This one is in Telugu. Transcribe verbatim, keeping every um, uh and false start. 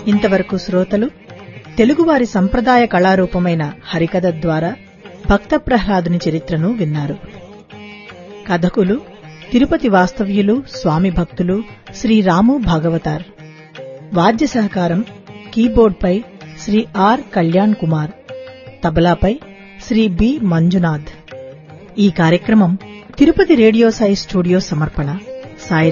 ఇంతవరకు శ్రోతలు తెలుగువారి సంప్రదాయ కళారూపమైన హరికథ ద్వారా భక్త ప్రహ్లాదుని చరిత్రను విన్నారు. కథకులు తిరుపతి వాస్తవ్యులు స్వామి భక్తులు శ్రీ రాము భాగవతార్. వాద్య సహకారం కీబోర్డ్పై శ్రీ ఆర్ కళ్యాణ్ కుమార్, తబలాపై శ్రీ బి మంజునాథ్. ఈ కార్యక్రమం తిరుపతి రేడియో సాయి స్టూడియో సమర్పణ. సాయి